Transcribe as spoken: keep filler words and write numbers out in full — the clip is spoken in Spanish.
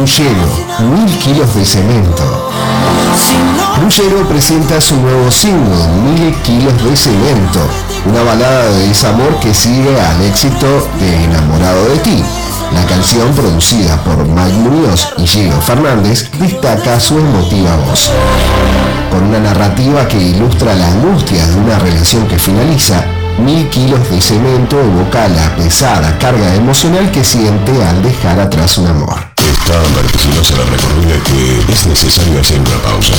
Ruggiero, Mil kilos de cemento. Ruggiero presenta su nuevo single, Mil kilos de cemento, una balada de desamor que sigue al éxito de Enamorado de ti. La canción, producida por Mike Muñoz y Diego Fernández, destaca su emotiva voz. Con una narrativa que ilustra la angustia de una relación que finaliza, Mil kilos de cemento evoca la pesada carga emocional que siente al dejar atrás un amor. Es tan vertiginosa la recorrida que es necesario hacer una pausa.